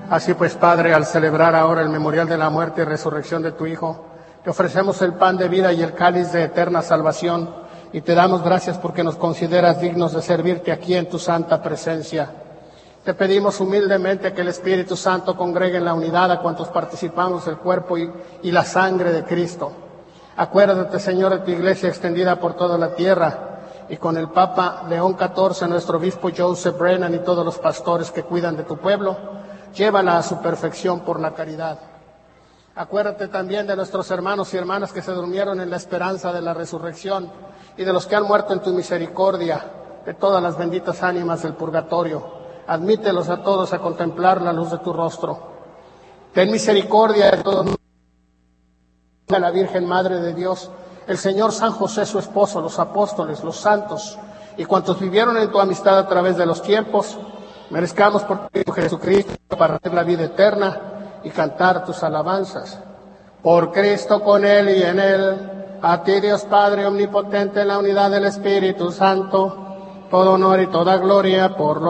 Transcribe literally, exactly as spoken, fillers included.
Así pues, Padre, al celebrar ahora el memorial de la muerte y resurrección de tu Hijo, te ofrecemos el pan de vida y el cáliz de eterna salvación, y te damos gracias porque nos consideras dignos de servirte aquí en tu santa presencia. Te pedimos humildemente que el Espíritu Santo congregue en la unidad a cuantos participamos del cuerpo y, y la sangre de Cristo. Acuérdate, Señor, de tu iglesia extendida por toda la tierra, y con el Papa León catorce, nuestro obispo Joseph Brennan y todos los pastores que cuidan de tu pueblo, llévala a su perfección por la caridad. Acuérdate también de nuestros hermanos y hermanas que se durmieron en la esperanza de la resurrección y de los que han muerto en tu misericordia, de todas las benditas ánimas del purgatorio. Admítelos a todos a contemplar la luz de tu rostro. Ten misericordia de todos, de la Virgen Madre de Dios, el Señor San José, su esposo, los apóstoles, los santos y cuantos vivieron en tu amistad a través de los tiempos, merezcamos por tu Hijo Jesucristo para tener la vida eterna y cantar tus alabanzas. Por Cristo, con Él y en Él, a ti, Dios Padre omnipotente, en la unidad del Espíritu Santo, todo honor y toda gloria por los